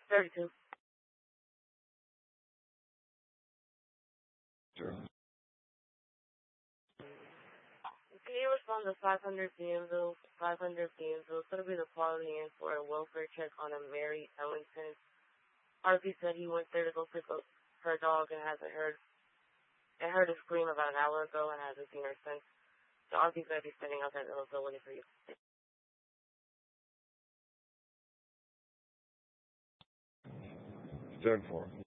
32. Sure. Can you respond to 500 PMville? 500 PMville. It's going to be the quality in for a welfare check on a Mary Ellington. RP said he went there to go pick up her dog and heard her scream about an hour ago and hasn't seen her since. So RP's going to be standing outside the hotel waiting for you. 10-4.